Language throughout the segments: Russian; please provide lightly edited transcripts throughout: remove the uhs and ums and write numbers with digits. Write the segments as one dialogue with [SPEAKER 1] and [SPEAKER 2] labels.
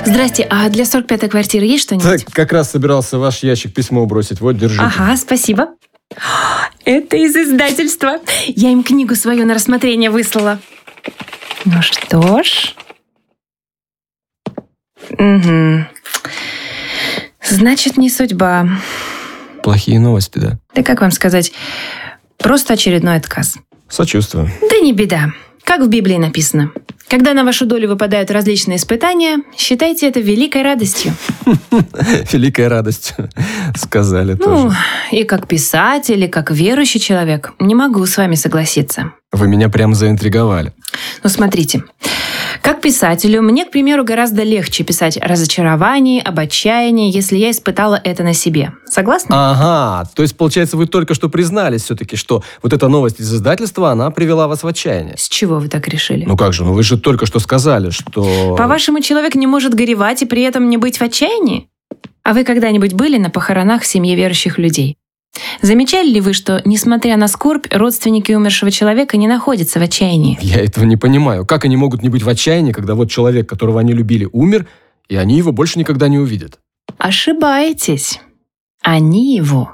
[SPEAKER 1] Здрасте, а для 45-й квартиры есть что-нибудь?
[SPEAKER 2] Так, как раз собирался ваш ящик письмо бросить. Вот, держите.
[SPEAKER 1] Ага, спасибо. Это из издательства. Я им книгу свою на рассмотрение выслала. Ну что ж. Угу. Значит, не судьба.
[SPEAKER 2] Плохие новости, да?
[SPEAKER 1] Да как вам сказать? Просто очередной отказ.
[SPEAKER 2] Сочувствую.
[SPEAKER 1] Да не беда. Как в Библии написано. Когда на вашу долю выпадают различные испытания, считайте это великой радостью.
[SPEAKER 2] Великая радость, сказали тоже.
[SPEAKER 1] Ну, и как писатель, и как верующий человек, не могу с вами согласиться.
[SPEAKER 2] Вы меня прям заинтриговали.
[SPEAKER 1] Ну, смотрите. Как писателю, мне, к примеру, гораздо легче писать о разочаровании, об отчаянии, если я испытала это на себе. Согласны?
[SPEAKER 2] Ага, то есть, получается, вы только что признались все-таки, что вот эта новость из издательства, она привела вас в отчаяние.
[SPEAKER 1] С чего вы так решили?
[SPEAKER 2] Ну как же, ну вы же только что сказали, что...
[SPEAKER 1] По-вашему, человек не может горевать и при этом не быть в отчаянии? А вы когда-нибудь были на похоронах в семье верующих людей? Замечали ли вы, что, несмотря на скорбь, родственники умершего человека не находятся в отчаянии?
[SPEAKER 2] Я этого не понимаю. Как они могут не быть в отчаянии, когда вот человек, которого они любили, умер, и они его больше никогда не увидят?
[SPEAKER 1] Ошибаетесь. Они его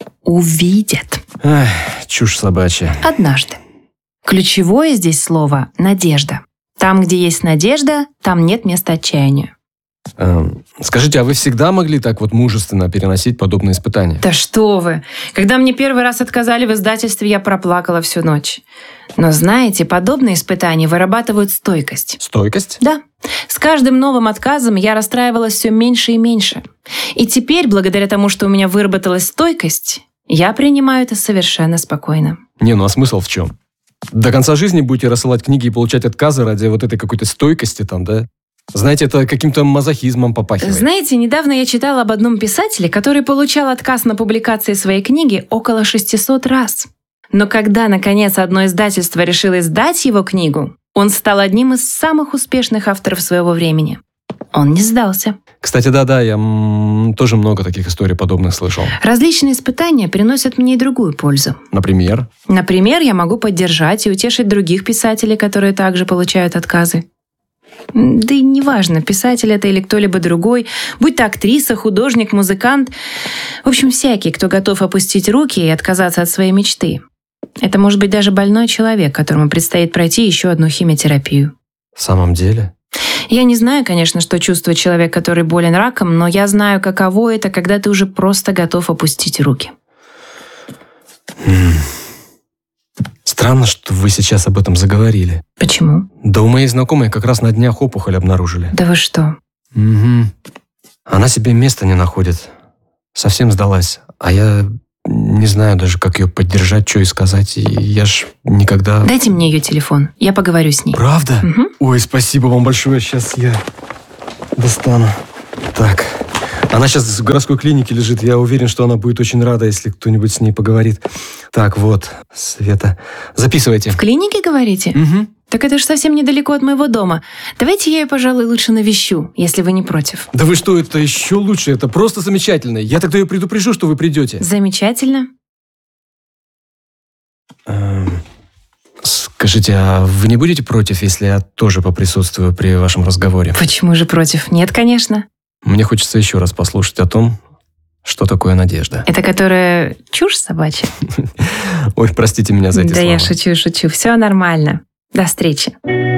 [SPEAKER 1] увидят.
[SPEAKER 2] Эх, чушь собачья.
[SPEAKER 1] Однажды. Ключевое здесь слово «надежда». Там, где есть надежда, там нет места отчаянию.
[SPEAKER 2] Скажите, а вы всегда могли так вот мужественно переносить подобные испытания?
[SPEAKER 1] Да что вы! Когда мне первый раз отказали в издательстве, я проплакала всю ночь. Но знаете, подобные испытания вырабатывают стойкость.
[SPEAKER 2] Стойкость?
[SPEAKER 1] Да. С каждым новым отказом я расстраивалась все меньше и меньше. И теперь, благодаря тому, что у меня выработалась стойкость, я принимаю это совершенно спокойно.
[SPEAKER 2] Не, ну а смысл в чем? До конца жизни будете рассылать книги и получать отказы ради вот этой какой-то стойкости там, да? Знаете, это каким-то мазохизмом попахивает.
[SPEAKER 1] Знаете, недавно я читала об одном писателе, который получал отказ на публикации своей книги около 600 раз. Но когда, наконец, одно издательство решило издать его книгу, он стал одним из самых успешных авторов своего времени. Он не сдался.
[SPEAKER 2] Кстати, да, я тоже много таких историй подобных слышал.
[SPEAKER 1] Различные испытания приносят мне и другую пользу.
[SPEAKER 2] Например?
[SPEAKER 1] Например, я могу поддержать и утешить других писателей, которые также получают отказы. Да и неважно, писатель это или кто-либо другой, будь то актриса, художник, музыкант. В общем, всякий, кто готов опустить руки и отказаться от своей мечты. Это может быть даже больной человек, которому предстоит пройти еще одну химиотерапию.
[SPEAKER 2] В самом деле?
[SPEAKER 1] Я не знаю, конечно, что чувствует человек, который болен раком, но я знаю, каково это, когда ты уже просто готов опустить руки.
[SPEAKER 2] Странно, что вы сейчас об этом заговорили.
[SPEAKER 1] Почему?
[SPEAKER 2] Да у моей знакомой как раз на днях опухоль обнаружили.
[SPEAKER 1] Да вы что?
[SPEAKER 2] Угу. Она себе места не находит. Совсем сдалась. А я не знаю даже, как ее поддержать, что ей сказать. И я ж никогда...
[SPEAKER 1] Дайте мне ее телефон, я поговорю с ней.
[SPEAKER 2] Правда?
[SPEAKER 1] Угу.
[SPEAKER 2] Ой, спасибо вам большое. Сейчас я достану. Так. Она сейчас в городской клинике лежит. Я уверен, что она будет очень рада, если кто-нибудь с ней поговорит. Так, вот, Света. Записывайте.
[SPEAKER 1] В клинике, говорите?
[SPEAKER 2] Угу.
[SPEAKER 1] Так это же совсем недалеко от моего дома. Давайте я ее, пожалуй, лучше навещу, если вы не против.
[SPEAKER 2] Да вы что, это еще лучше. Это просто замечательно. Я тогда ее предупрежу, что вы придете.
[SPEAKER 1] Замечательно.
[SPEAKER 2] Скажите, а вы не будете против, если я тоже поприсутствую при вашем разговоре?
[SPEAKER 1] Почему же против? Нет, конечно.
[SPEAKER 2] Мне хочется еще раз послушать о том, что такое надежда.
[SPEAKER 1] Это которая чушь собачья?
[SPEAKER 2] Ой, простите меня за эти слова.
[SPEAKER 1] Да я шучу. Все нормально. До встречи.